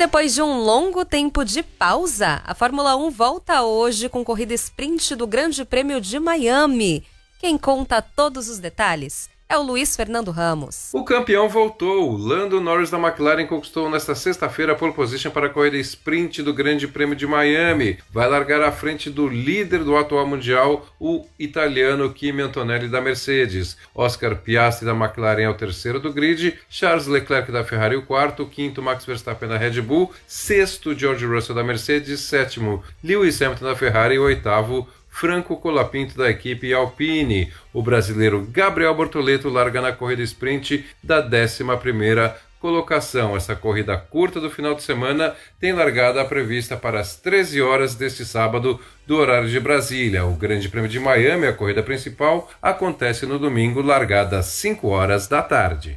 depois de um longo tempo de pausa, a Fórmula 1 volta hoje com corrida sprint do Grande Prêmio de Miami. Quem conta todos os detalhes é o Luiz Fernando Ramos. O campeão voltou. Lando Norris da McLaren conquistou nesta sexta-feira a pole position para a corrida sprint do Grande Prêmio de Miami. Vai largar à frente do líder do atual mundial, o italiano Kimi Antonelli da Mercedes. Oscar Piastri da McLaren é o terceiro do grid, Charles Leclerc da Ferrari o quarto, quinto Max Verstappen da Red Bull, sexto George Russell da Mercedes, sétimo Lewis Hamilton da Ferrari e oitavo Franco Colapinto da equipe Alpine. O brasileiro Gabriel Bortoleto larga na corrida sprint da 11ª colocação. Essa corrida curta do final de semana tem largada prevista para as 13 horas deste sábado do horário de Brasília. O Grande Prêmio de Miami, a corrida principal, acontece no domingo, largada às 5 horas da tarde.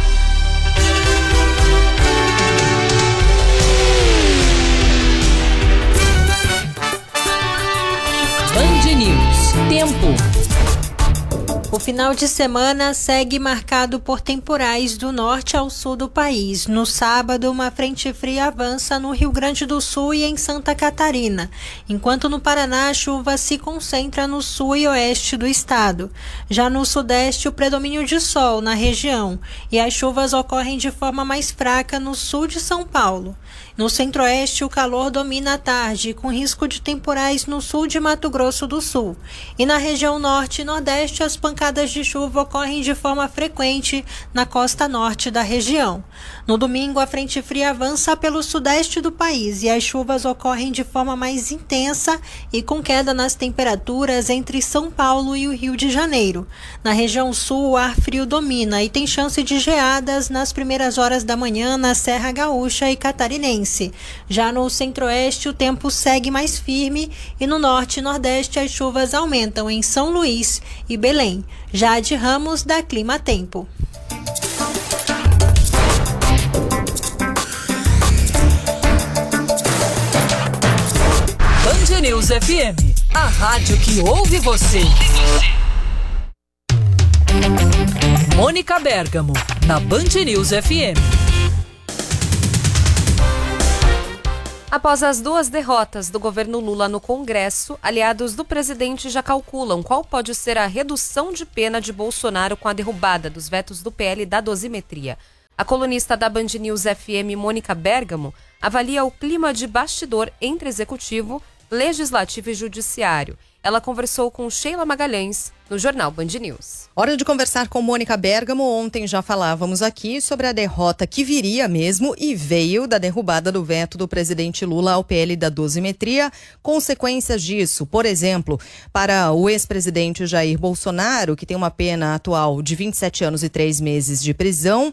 Band News. Tempo. O final de semana segue marcado por temporais do norte ao sul do país. No sábado, uma frente fria avança no Rio Grande do Sul e em Santa Catarina, enquanto no Paraná a chuva se concentra no sul e oeste do estado. Já no sudeste, o predomínio de sol na região e as chuvas ocorrem de forma mais fraca no sul de São Paulo. No centro-oeste, o calor domina à tarde, com risco de temporais no sul de Mato Grosso do Sul. E na região norte e nordeste, as pancadas de chuva ocorrem de forma frequente na costa norte da região. No domingo, a frente fria avança pelo sudeste do país e as chuvas ocorrem de forma mais intensa e com queda nas temperaturas entre São Paulo e o Rio de Janeiro. Na região sul, o ar frio domina e tem chance de geadas nas primeiras horas da manhã na Serra Gaúcha e Catarinense. Já no centro-oeste, o tempo segue mais firme e no norte e nordeste as chuvas aumentam em São Luís e Belém. Jade Ramos, da Clima Tempo. Band News FM, a rádio que ouve você. Mônica Bergamo, na Band News FM. Após as duas derrotas do governo Lula no Congresso, aliados do presidente já calculam qual pode ser a redução de pena de Bolsonaro com a derrubada dos vetos do PL da dosimetria. A colunista da Band News FM, Mônica Bergamo, avalia o clima de bastidor entre executivo, legislativo e judiciário. Ela conversou com Sheila Magalhães no jornal Band News. Hora de conversar com Mônica Bergamo. Ontem já falávamos aqui sobre a derrota que viria mesmo e veio da derrubada do veto do presidente Lula ao PL da dosimetria. Consequências disso, por exemplo, para o ex-presidente Jair Bolsonaro, que tem uma pena atual de 27 anos e 3 meses de prisão.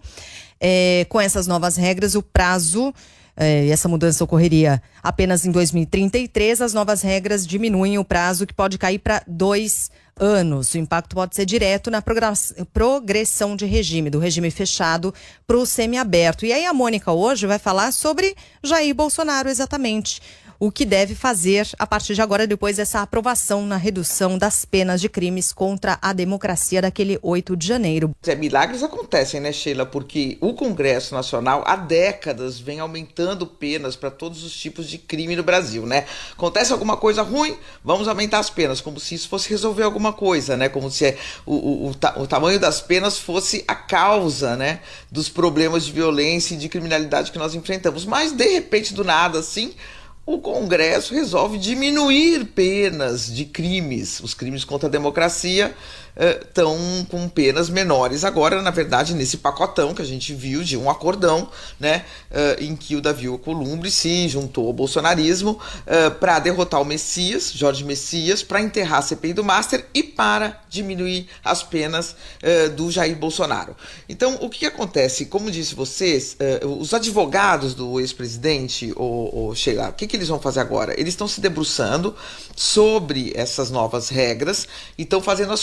Com essas novas regras, o prazo... essa mudança ocorreria apenas em 2033. As novas regras diminuem o prazo, que pode cair para 2 anos. O impacto pode ser direto na progressão de regime, do regime fechado para o semiaberto. E aí a Mônica hoje vai falar sobre Jair Bolsonaro, exatamente. O que deve fazer a partir de agora, depois dessa aprovação na redução das penas de crimes contra a democracia daquele 8 de janeiro. Milagres acontecem, né, Sheila? Porque o Congresso Nacional há décadas vem aumentando penas para todos os tipos de crime no Brasil, né? Acontece alguma coisa ruim, vamos aumentar as penas, como se isso fosse resolver alguma coisa, né? Como se o tamanho das penas fosse a causa, né, dos problemas de violência e de criminalidade que nós enfrentamos. Mas, de repente, do nada, assim... o Congresso resolve diminuir penas de crimes. Os crimes contra a democracia estão com penas menores agora, na verdade, nesse pacotão que a gente viu de um acordão, né, em que o Davi Alcolumbre se juntou ao bolsonarismo para derrotar o Messias, Jorge Messias, para enterrar a CPI do Master e para diminuir as penas do Jair Bolsonaro. Então, o que acontece? Como disse vocês, os advogados do ex-presidente, Sheila, o que eles vão fazer agora? Eles estão se debruçando sobre essas novas regras e estão fazendo as contas. As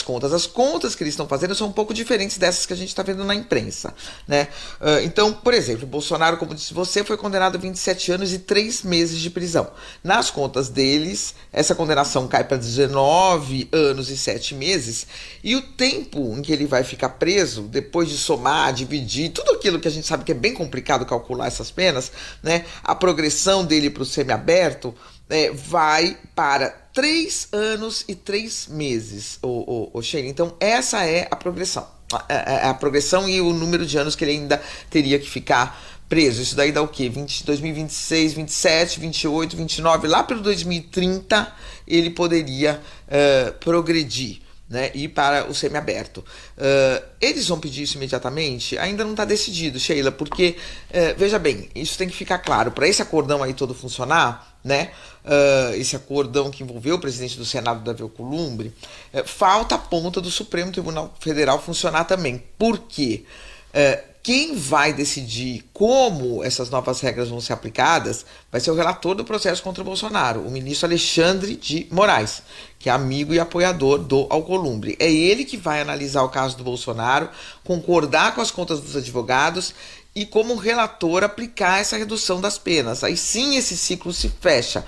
as contas que eles estão fazendo são um pouco diferentes dessas que a gente está vendo na imprensa, né? Então, por exemplo, o Bolsonaro, como disse você, foi condenado a 27 anos e 3 meses de prisão. Nas contas deles, essa condenação cai para 19 anos e 7 meses, e o tempo em que ele vai ficar preso, depois de somar, dividir, tudo aquilo que a gente sabe que é bem complicado calcular essas penas, né? A progressão dele para o semiaberto vai para 3 anos e 3 meses, Sheila. Então, essa é a progressão. A progressão e o número de anos que ele ainda teria que ficar preso. Isso daí dá o quê? 2026, 27, 28, 29, lá pelo 2030 ele poderia progredir, né, ir para o semiaberto. Eles vão pedir isso imediatamente? Ainda não está decidido, Sheila, porque, veja bem, isso tem que ficar claro. Para esse acordão aí todo funcionar, né, esse acordão que envolveu o presidente do Senado, Davi Alcolumbre, falta a ponta do Supremo Tribunal Federal funcionar também. Por quê? Quem vai decidir como essas novas regras vão ser aplicadas vai ser o relator do processo contra o Bolsonaro, o ministro Alexandre de Moraes, que é amigo e apoiador do Alcolumbre. É ele que vai analisar o caso do Bolsonaro, concordar com as contas dos advogados e, como relator, aplicar essa redução das penas. Aí sim esse ciclo se fecha,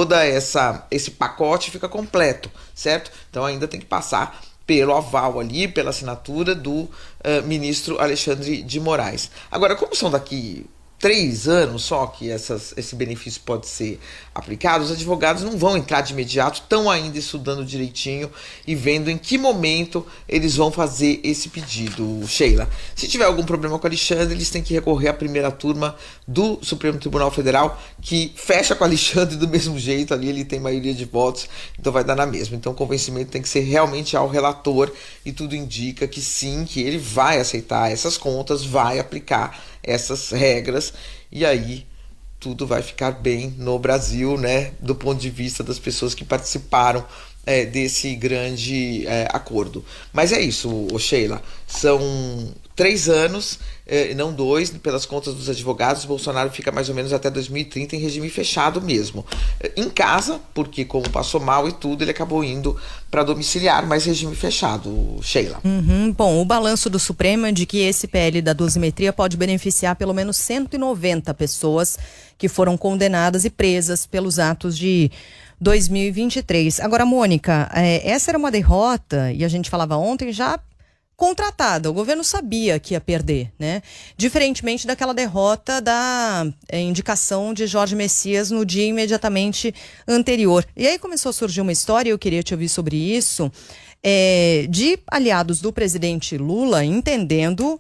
esse pacote fica completo, certo? Então ainda tem que passar pelo aval ali, pela assinatura do ministro Alexandre de Moraes. Agora, como são daqui 3 anos só que esse benefício pode ser aplicado, os advogados não vão entrar de imediato, estão ainda estudando direitinho e vendo em que momento eles vão fazer esse pedido, Sheila. Se tiver algum problema com o Alexandre, eles têm que recorrer à primeira turma do Supremo Tribunal Federal, que fecha com o Alexandre do mesmo jeito, ali ele tem maioria de votos, então vai dar na mesma. Então o convencimento tem que ser realmente ao relator, e tudo indica que sim, que ele vai aceitar essas contas, vai aplicar essas regras, e aí tudo vai ficar bem no Brasil, né, do ponto de vista das pessoas que participaram desse grande acordo. Mas é isso, Sheila, são 3 anos, não 2, pelas contas dos advogados. Bolsonaro fica mais ou menos até 2030 em regime fechado mesmo, em casa, porque como passou mal e tudo, ele acabou indo para domiciliar, mas regime fechado, Sheila. Bom, o balanço do Supremo é de que esse PL da dosimetria pode beneficiar pelo menos 190 pessoas que foram condenadas e presas pelos atos de 2023. Agora, Mônica, essa era uma derrota, e a gente falava ontem, já contratada. O governo sabia que ia perder, né? Diferentemente daquela derrota da indicação de Jorge Messias no dia imediatamente anterior. E aí começou a surgir uma história, eu queria te ouvir sobre isso, de aliados do presidente Lula entendendo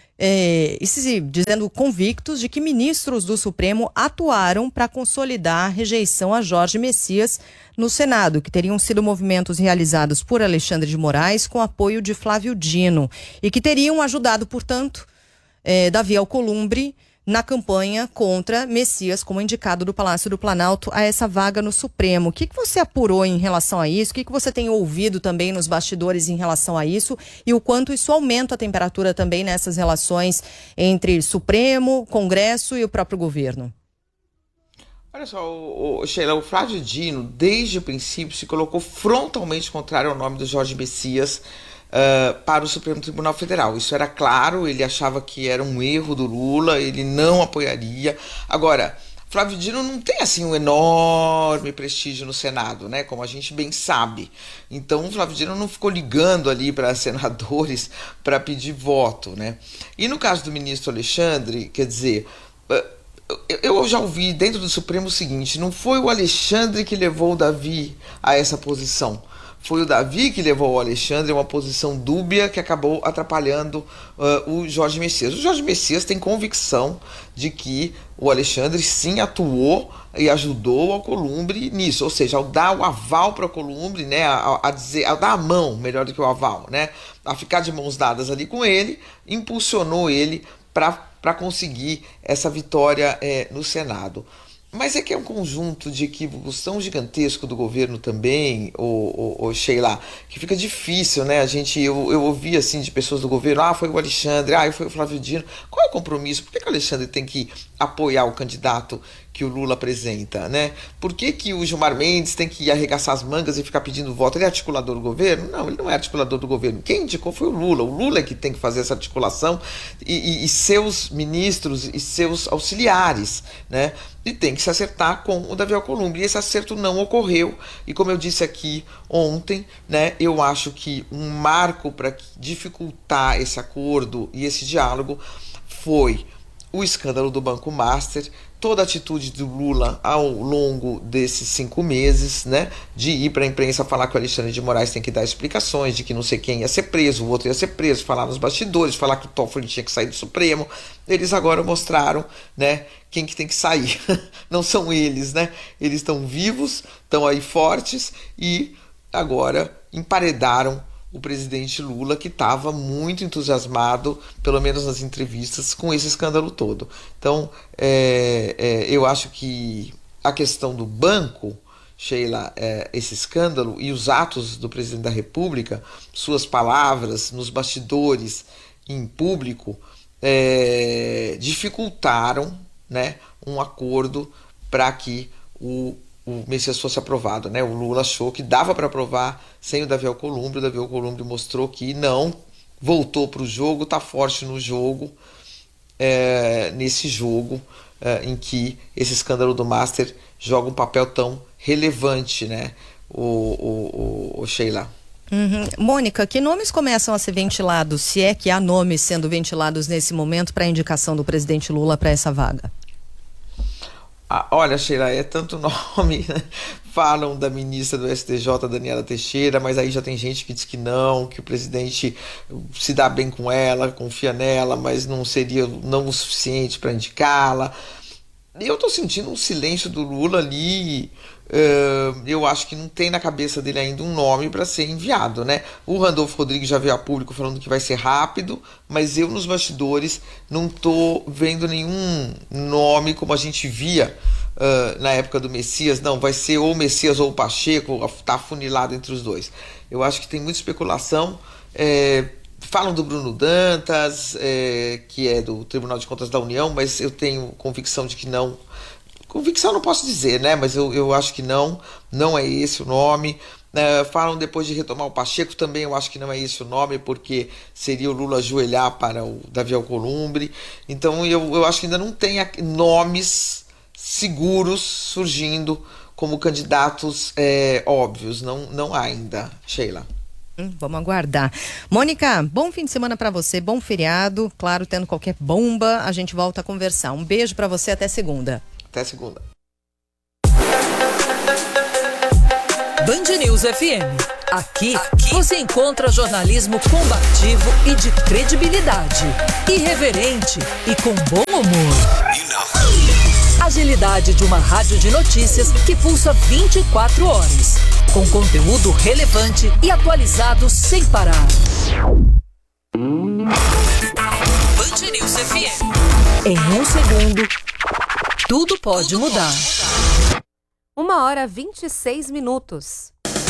dizendo convictos de que ministros do Supremo atuaram para consolidar a rejeição a Jorge Messias no Senado, que teriam sido movimentos realizados por Alexandre de Moraes com apoio de Flávio Dino e que teriam ajudado, portanto, Davi Alcolumbre na campanha contra Messias como indicado do Palácio do Planalto a essa vaga no Supremo. O que você apurou em relação a isso? O que você tem ouvido também nos bastidores em relação a isso? E o quanto isso aumenta a temperatura também nessas relações entre Supremo, Congresso e o próprio governo? Olha só, Sheila, o Flávio Dino, desde o princípio, se colocou frontalmente contrário ao nome do Jorge Messias para o Supremo Tribunal Federal. Isso era claro, ele achava que era um erro do Lula, ele não apoiaria. Agora, Flávio Dino não tem assim um enorme prestígio no Senado, né? Como a gente bem sabe. Então, o Flávio Dino não ficou ligando ali para senadores para pedir voto, né? E no caso do ministro Alexandre, quer dizer, eu já ouvi dentro do Supremo o seguinte: não foi o Alexandre que levou o Davi a essa posição. Foi o Davi que levou o Alexandre a uma posição dúbia que acabou atrapalhando o Jorge Messias. O Jorge Messias tem convicção de que o Alexandre sim atuou e ajudou o Alcolumbre nisso, ou seja, ao dar o aval para o Alcolumbre, né, ao dar a mão, melhor do que o aval, né, a ficar de mãos dadas ali com ele, impulsionou ele para conseguir essa vitória no Senado. Mas é que é um conjunto de equívocos tão gigantesco do governo também, Sheila, que fica difícil, né? Eu ouvi assim de pessoas do governo, foi o Alexandre, foi o Flávio Dino. Qual é o compromisso? Por que o Alexandre tem que apoiar o candidato que o Lula apresenta, né? Por que o Gilmar Mendes tem que arregaçar as mangas e ficar pedindo voto? Ele é articulador do governo? Não, ele não é articulador do governo. Quem indicou foi o Lula. O Lula é que tem que fazer essa articulação e seus ministros e seus auxiliares, né? E tem que se acertar com o Davi Alcolumbre. E esse acerto não ocorreu. E como eu disse aqui ontem, né, eu acho que um marco para dificultar esse acordo e esse diálogo foi o escândalo do Banco Master, toda a atitude do Lula ao longo desses 5 meses, né, de ir para a imprensa falar que o Alexandre de Moraes tem que dar explicações, de que não sei quem ia ser preso, o outro ia ser preso, falar nos bastidores, falar que o Toffoli tinha que sair do Supremo. Eles agora mostraram, né, quem que tem que sair. Não são eles, né? Eles estão vivos, estão aí fortes e agora emparedaram o presidente Lula, que estava muito entusiasmado, pelo menos nas entrevistas, com esse escândalo todo. Então, eu acho que a questão do banco, Sheila, esse escândalo e os atos do presidente da República, suas palavras nos bastidores em público, dificultaram, né, um acordo para que o Messias fosse aprovado, né? O Lula achou que dava para aprovar sem o Davi Alcolumbre. O Davi Alcolumbre mostrou que não, voltou para o jogo, está forte no jogo, nesse jogo em que esse escândalo do Master joga um papel tão relevante, né? O Sheila. Mônica, que nomes começam a ser ventilados, se é que há nomes sendo ventilados nesse momento para a indicação do presidente Lula para essa vaga? Olha, Sheila, é tanto nome, né? Falam da ministra do STJ, Daniela Teixeira, mas aí já tem gente que diz que não, que o presidente se dá bem com ela, confia nela, mas não seria não o suficiente para indicá-la. Eu estou sentindo um silêncio do Lula ali. Eu acho que não tem na cabeça dele ainda um nome para ser enviado, né? O Randolfo Rodrigues já veio a público falando que vai ser rápido, mas eu nos bastidores não estou vendo nenhum nome como a gente via na época do Messias. Não, vai ser ou o Messias ou o Pacheco, tá afunilado entre os dois. Eu acho que tem muita especulação. Falam do Bruno Dantas, que é do Tribunal de Contas da União, mas eu tenho convicção de que não. Convicção não posso dizer, né? Mas eu acho que não é esse o nome. Falam depois de retomar o Pacheco, também eu acho que não é esse o nome, porque seria o Lula ajoelhar para o Davi Alcolumbre. Então eu acho que ainda não tem nomes seguros surgindo como candidatos óbvios. Não há ainda, Sheila. Vamos aguardar. Mônica, bom fim de semana para você, bom feriado. Claro, tendo qualquer bomba, a gente volta a conversar. Um beijo para você, até segunda. Até segunda. Band News FM. Aqui você encontra jornalismo combativo e de credibilidade. Irreverente e com bom humor. Agilidade de uma rádio de notícias que pulsa 24 horas. Com conteúdo relevante e atualizado sem parar. Band News FM. Em um segundo, tudo pode mudar. 1h26.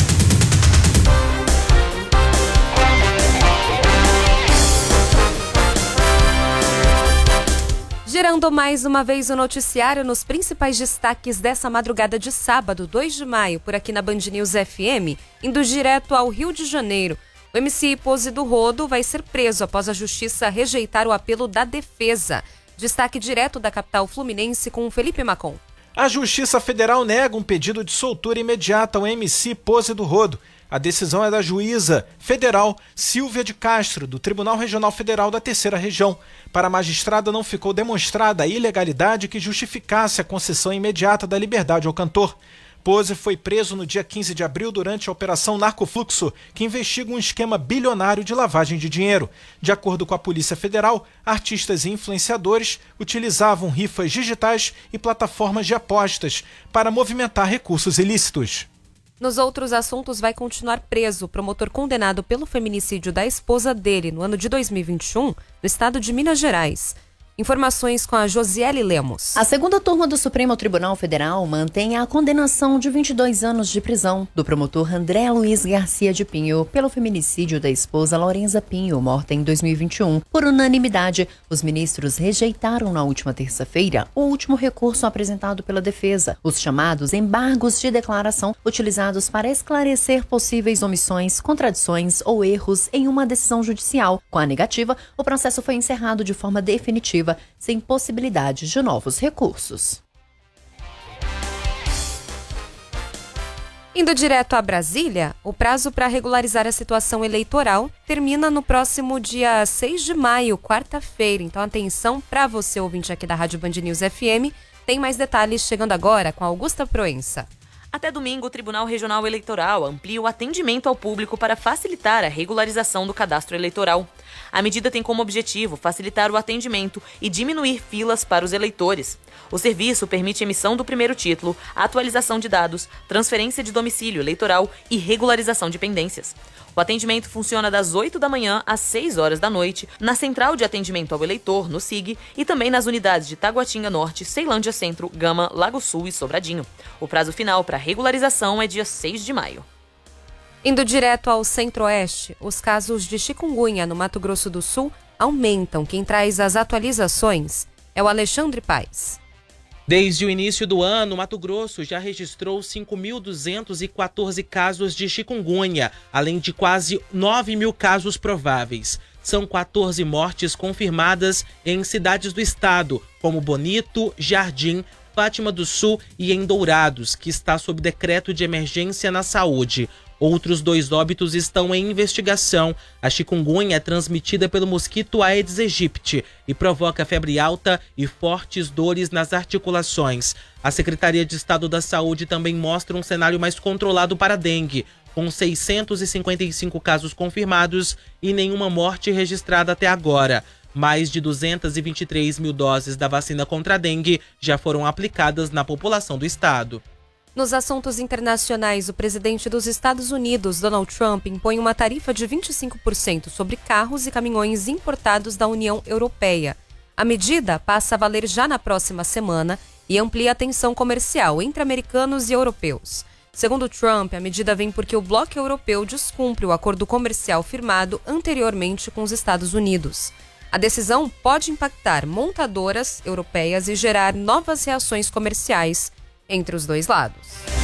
Girando mais uma vez o noticiário nos principais destaques dessa madrugada de sábado, 2 de maio, por aqui na Band News FM, indo direto ao Rio de Janeiro. O MC Pose do Rodo vai ser preso após a justiça rejeitar o apelo da defesa. Destaque direto da capital fluminense com Felipe Macon. A Justiça Federal nega um pedido de soltura imediata ao MC Pose do Rodo. A decisão é da juíza federal Silvia de Castro, do Tribunal Regional Federal da Terceira Região. Para a magistrada não ficou demonstrada a ilegalidade que justificasse a concessão imediata da liberdade ao cantor. Pose foi preso no dia 15 de abril durante a Operação Narcofluxo, que investiga um esquema bilionário de lavagem de dinheiro. De acordo com a Polícia Federal, artistas e influenciadores utilizavam rifas digitais e plataformas de apostas para movimentar recursos ilícitos. Nos outros assuntos, vai continuar preso o promotor condenado pelo feminicídio da esposa dele no ano de 2021, no estado de Minas Gerais. Informações com a Josiele Lemos. A segunda turma do Supremo Tribunal Federal mantém a condenação de 22 anos de prisão do promotor André Luiz Garcia de Pinho pelo feminicídio da esposa Lorenza Pinho, morta em 2021. Por unanimidade, os ministros rejeitaram na última terça-feira o último recurso apresentado pela defesa, os chamados embargos de declaração utilizados para esclarecer possíveis omissões, contradições ou erros em uma decisão judicial. Com a negativa, o processo foi encerrado de forma definitiva, sem possibilidade de novos recursos. Indo direto a Brasília, o prazo para regularizar a situação eleitoral termina no próximo dia 6 de maio, quarta-feira. Então, atenção para você, ouvinte aqui da Rádio Band News FM. Tem mais detalhes chegando agora com a Augusta Proença. Até domingo, o Tribunal Regional Eleitoral amplia o atendimento ao público para facilitar a regularização do cadastro eleitoral. A medida tem como objetivo facilitar o atendimento e diminuir filas para os eleitores. O serviço permite emissão do primeiro título, atualização de dados, transferência de domicílio eleitoral e regularização de pendências. O atendimento funciona das 8 da manhã às 6 horas da noite, na Central de Atendimento ao Eleitor, no SIG, e também nas unidades de Taguatinga Norte, Ceilândia Centro, Gama, Lago Sul e Sobradinho. O prazo final para regularização é dia 6 de maio. Indo direto ao Centro-Oeste, os casos de chikungunya no Mato Grosso do Sul aumentam. Quem traz as atualizações é o Alexandre Paes. Desde o início do ano, Mato Grosso já registrou 5.214 casos de chikungunya, além de quase 9 mil casos prováveis. São 14 mortes confirmadas em cidades do estado, como Bonito, Jardim, Fátima do Sul e em Dourados, que está sob decreto de emergência na saúde. Outros 2 óbitos estão em investigação. A chikungunya é transmitida pelo mosquito Aedes aegypti e provoca febre alta e fortes dores nas articulações. A Secretaria de Estado da Saúde também mostra um cenário mais controlado para a dengue, com 655 casos confirmados e nenhuma morte registrada até agora. Mais de 223 mil doses da vacina contra a dengue já foram aplicadas na população do estado. Nos assuntos internacionais, o presidente dos Estados Unidos, Donald Trump, impõe uma tarifa de 25% sobre carros e caminhões importados da União Europeia. A medida passa a valer já na próxima semana e amplia a tensão comercial entre americanos e europeus. Segundo Trump, a medida vem porque o bloco europeu descumpre o acordo comercial firmado anteriormente com os Estados Unidos. A decisão pode impactar montadoras europeias e gerar novas reações comerciais entre os dois lados.